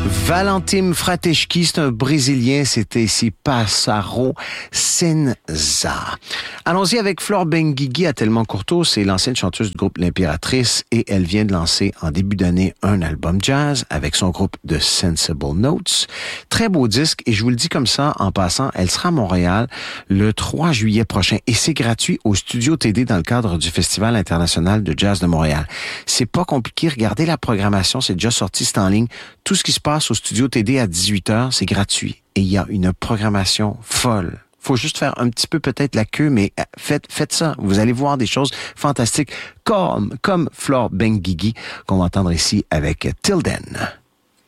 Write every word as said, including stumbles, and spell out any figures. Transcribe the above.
Valentim Frateshki, c'est un Brésilien, c'était ici Passaro Senza. Allons-y avec Flore Benguigui à Tellement Courteau, c'est l'ancienne chanteuse du groupe L'Impératrice et elle vient de lancer en début d'année un album jazz avec son groupe The Sensible Notes. Très beau disque et je vous le dis comme ça en passant, elle sera à Montréal le trois juillet prochain et c'est gratuit au Studio T D dans le cadre du Festival international de jazz de Montréal. C'est pas compliqué, regardez la programmation, c'est déjà sorti, c'est en ligne. Tout ce qui se passe au Studio T D à dix-huit heures, c'est gratuit. Et il y a une programmation folle. Faut juste faire un petit peu peut-être la queue, mais faites, faites ça. Vous allez voir des choses fantastiques comme, comme Flore Benguigui qu'on va entendre ici avec Till Then.